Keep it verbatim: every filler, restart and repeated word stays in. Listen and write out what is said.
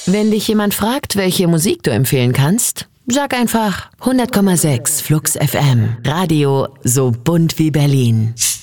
Wenn dich jemand fragt, welche Musik du empfehlen kannst, sag einfach hundert Komma sechs Flux F M. Radio so bunt wie Berlin.